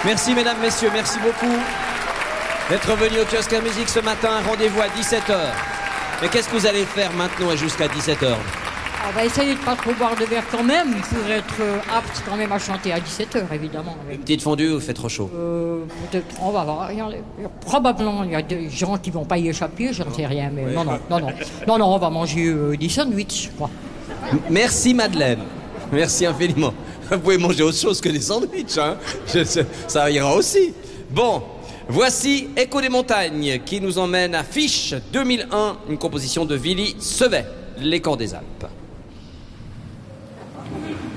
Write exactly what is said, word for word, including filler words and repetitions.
Merci mesdames, messieurs, merci beaucoup d'être venus au kiosque à musique ce matin. Rendez-vous à dix-sept heures. Mais qu'est-ce que vous allez faire maintenant et jusqu'à dix-sept heures? On va essayer de ne pas trop boire de verre quand même, pour être euh, apte quand même à chanter à dix-sept heures, évidemment. Une petite fondue ou fait trop chaud? Euh, peut-être, on va voir. Il y a, il y a, probablement, il y a des gens qui vont pas y échapper, j'en sais rien, mais oui. non, non, non, non, non, non, on va manger euh, des sandwichs, je crois. Merci Madeleine, merci infiniment. Vous pouvez manger autre chose que des sandwichs, hein. Je, ça ira aussi. Bon, voici Écho des montagnes qui nous emmène à Fiche deux mille un, une composition de Willy Sevet, Les Camps des Alpes.